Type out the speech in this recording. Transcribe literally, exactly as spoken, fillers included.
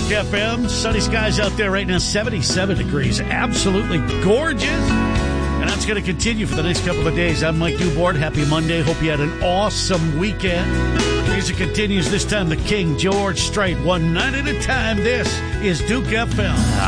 Duke F M. Sunny skies out there right now, seventy-seven degrees. Absolutely gorgeous. And that's going to continue for the next couple of days. I'm Mike Newborn. Happy Monday. Hope you had an awesome weekend. Music continues, this time the King George Strait. One night at a time. This is Duke F M.